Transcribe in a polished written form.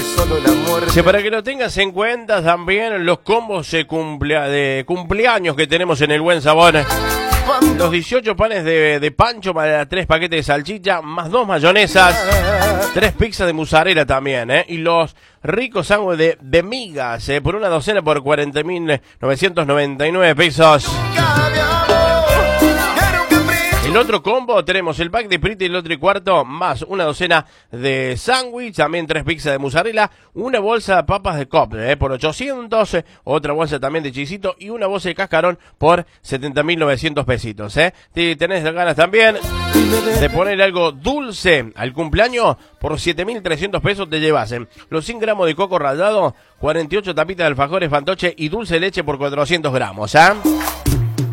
solo la muerte. Sí, para que lo tengas en cuenta también los combos de cumpleaños que tenemos en el Buen Sabor. Los 18 panes de pancho más 3 paquetes de salchicha, más 2 mayonesas, 3 pizzas de mozzarella también, y los ricos sándwiches de migas, por una docena por 40.999 pesos. El otro combo tenemos el pack de Priti y el otro y cuarto, más una docena de sándwich, también 3 pizzas de mozzarella, una bolsa de papas de Cobb por 800, otra bolsa también de chisito y una bolsa de cascarón por 70.900 pesitos. Si tenés ganas también de poner algo dulce al cumpleaños, por 7.300 pesos te llevas los 100 gramos de coco rallado, 48 tapitas de alfajores fantoche y dulce de leche por 400 gramos.